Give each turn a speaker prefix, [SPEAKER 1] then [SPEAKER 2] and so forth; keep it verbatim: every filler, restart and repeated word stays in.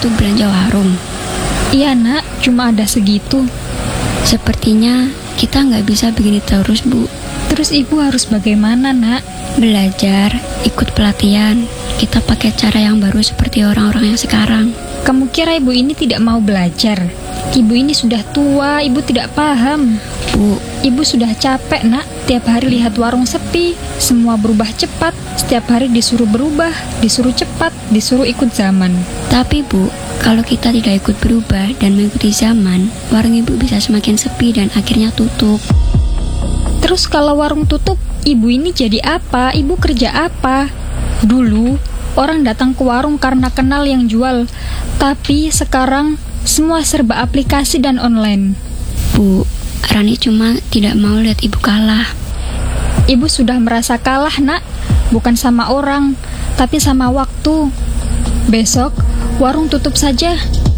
[SPEAKER 1] untuk belanja warung.
[SPEAKER 2] Iya nak, cuma ada segitu.
[SPEAKER 1] Sepertinya kita nggak bisa begini terus, Bu.
[SPEAKER 2] Terus ibu harus bagaimana nak?
[SPEAKER 1] Belajar, ikut pelatihan. Kita pakai cara yang baru seperti orang-orang yang sekarang.
[SPEAKER 2] Kamu kira ibu ini tidak mau belajar? Ibu ini sudah tua, ibu tidak paham.
[SPEAKER 1] Bu,
[SPEAKER 2] Ibu sudah capek nak, tiap hari lihat warung sepi, semua berubah cepat. Setiap hari disuruh berubah, disuruh cepat, disuruh ikut zaman.
[SPEAKER 1] tapi Bu, kalau kita tidak ikut berubah dan mengikuti zaman, warung ibu bisa semakin sepi dan akhirnya tutup.
[SPEAKER 2] Terus kalau warung tutup, ibu ini jadi apa? Ibu kerja apa? Dulu, orang datang ke warung karena kenal yang jual. Tapi sekarang, semua serba aplikasi dan online.
[SPEAKER 1] Bu, Rani cuma tidak mau lihat ibu kalah.
[SPEAKER 2] Ibu sudah merasa kalah nak, bukan sama orang, tapi sama waktu. Besok, warung tutup saja.